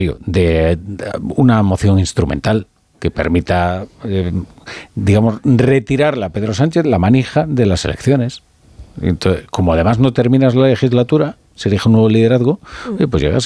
de una moción instrumental que permita, digamos, retirarle a Pedro Sánchez la manija de las elecciones. Entonces, como además no terminas la legislatura, se elige un nuevo liderazgo, pues llegas